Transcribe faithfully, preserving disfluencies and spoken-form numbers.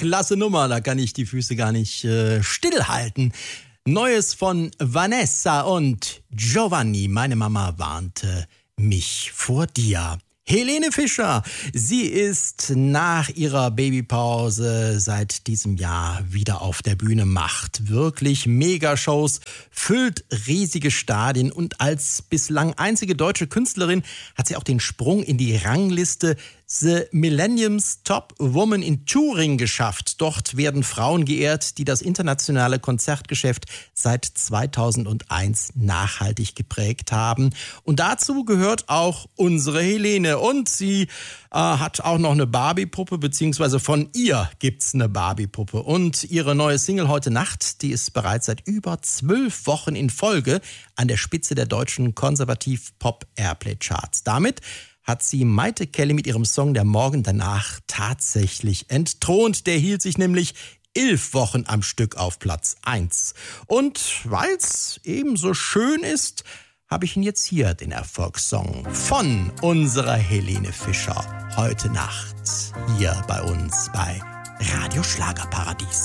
klasse Nummer, da kann ich die Füße gar nicht äh, stillhalten. Neues von Vanessa und Giovanni. Meine Mama warnte mich vor dir. Helene Fischer, sie ist nach ihrer Babypause seit diesem Jahr wieder auf der Bühne, macht wirklich Megashows, füllt riesige Stadien und als bislang einzige deutsche Künstlerin hat sie auch den Sprung in die Rangliste The Millennium's Top Woman in Touring geschafft. Dort werden Frauen geehrt, die das internationale Konzertgeschäft seit zweitausendeins nachhaltig geprägt haben. Und dazu gehört auch unsere Helene. Und sie äh, hat auch noch eine Barbie-Puppe, beziehungsweise von ihr gibt's eine Barbie-Puppe. Und ihre neue Single Heute Nacht, die ist bereits seit über zwölf Wochen in Folge an der Spitze der deutschen Konservativ-Pop-Airplay-Charts. Damit hat sie Maite Kelly mit ihrem Song Der Morgen danach tatsächlich entthront. Der hielt sich nämlich elf Wochen am Stück auf Platz eins. Und weil's ebenso schön ist, habe ich ihn jetzt hier, den Erfolgssong von unserer Helene Fischer. Heute Nacht hier bei uns bei Radio Schlagerparadies.